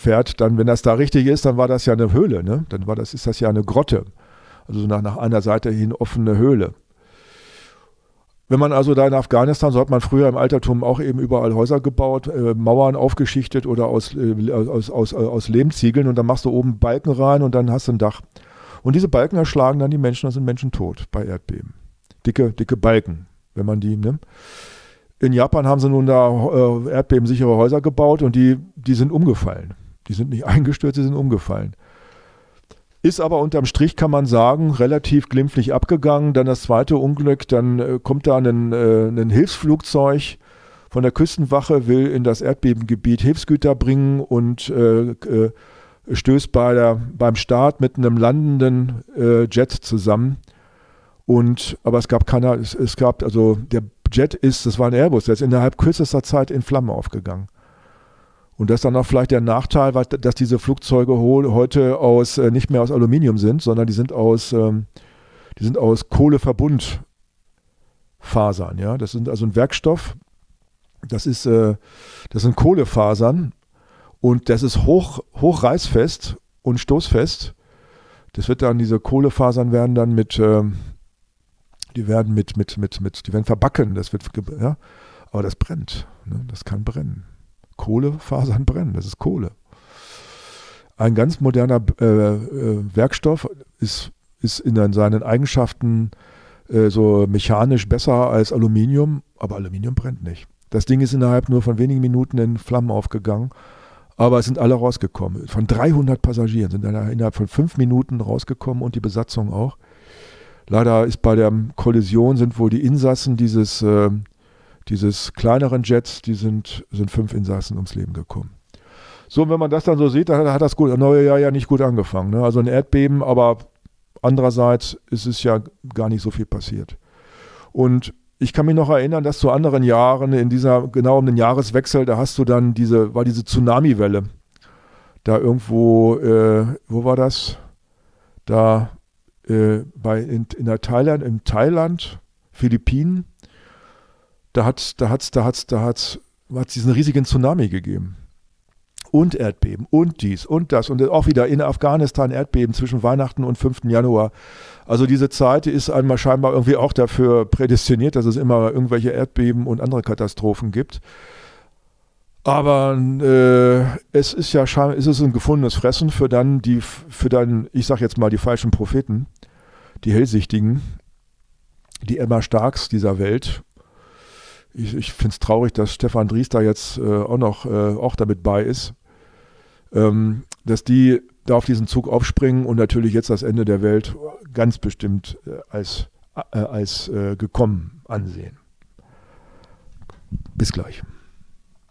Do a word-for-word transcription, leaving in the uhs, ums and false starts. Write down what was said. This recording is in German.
fährt, dann, wenn das da richtig ist, dann war das ja eine Höhle, ne? Dann war das, ist das ja eine Grotte. Also nach, nach einer Seite hin offene Höhle. Wenn man also da in Afghanistan, so hat man früher im Altertum auch eben überall Häuser gebaut, äh, Mauern aufgeschichtet oder aus, äh, aus, aus, aus Lehmziegeln und dann machst du oben Balken rein und dann hast du ein Dach. Und diese Balken erschlagen dann die Menschen, dann sind Menschen tot bei Erdbeben. Dicke, dicke Balken, wenn man die nimmt. In Japan haben sie nun da äh, erdbebensichere Häuser gebaut und die, die sind umgefallen. Die sind nicht eingestürzt, die sind umgefallen. Ist aber unterm Strich, kann man sagen, relativ glimpflich abgegangen. Dann das zweite Unglück, dann äh, kommt da ein, äh, ein Hilfsflugzeug von der Küstenwache, will in das Erdbebengebiet Hilfsgüter bringen und äh, äh, stößt bei der, beim Start mit einem landenden äh, Jet zusammen. Und, aber es gab keiner, es, es gab, also der Jet ist, das war ein Airbus, der ist innerhalb kürzester Zeit in Flammen aufgegangen. Und das ist dann auch vielleicht der Nachteil, weil, dass diese Flugzeuge heute aus, äh, nicht mehr aus Aluminium sind, sondern die sind aus, ähm, die sind aus Kohleverbundfasern. Ja? Das sind also ein Werkstoff, das, ist, äh, das sind Kohlefasern und das ist hoch, hochreißfest und stoßfest. Das wird dann, diese Kohlefasern werden dann mit, ähm, die werden mit, mit, mit, mit, die werden verbacken, das wird, ja? Aber das brennt, ne? Das kann brennen. Kohlefasern brennen, das ist Kohle. Ein ganz moderner äh, äh, Werkstoff ist, ist in seinen Eigenschaften äh, so mechanisch besser als Aluminium, aber Aluminium brennt nicht. Das Ding ist innerhalb nur von wenigen Minuten in Flammen aufgegangen, aber es sind alle rausgekommen. Von dreihundert Passagieren sind innerhalb von fünf Minuten rausgekommen und die Besatzung auch. Leider ist bei der Kollision sind wohl die Insassen dieses äh, Dieses kleineren Jets, die sind, sind fünf Insassen ums Leben gekommen. So, und wenn man das dann so sieht, dann hat das gut, neue Jahr ja nicht gut angefangen. Ne? Also ein Erdbeben, aber andererseits ist es ja gar nicht so viel passiert. Und ich kann mich noch erinnern, dass zu anderen Jahren, in dieser, genau um den Jahreswechsel, da hast du dann diese, war diese Tsunami-Welle. Da irgendwo, äh, wo war das? Da äh, bei, in, in der Thailand, in Thailand, Philippinen. Da hat da hat's, da hat's, da hat's, hat's diesen riesigen Tsunami gegeben. Und Erdbeben und dies und das. Und auch wieder in Afghanistan Erdbeben zwischen Weihnachten und fünften Januar. Also diese Zeit ist einmal scheinbar irgendwie auch dafür prädestiniert, dass es immer irgendwelche Erdbeben und andere Katastrophen gibt. Aber äh, es ist ja scheinbar, ist es ein gefundenes Fressen für dann die, für dann, ich sag jetzt mal, die falschen Propheten, die Hellsichtigen, die Emma Starks dieser Welt. Ich, ich finde es traurig, dass Stefan Dries da jetzt äh, auch noch äh, auch damit bei ist, ähm, dass die da auf diesen Zug aufspringen und natürlich jetzt das Ende der Welt ganz bestimmt äh, als, äh, als äh, gekommen ansehen. Bis gleich.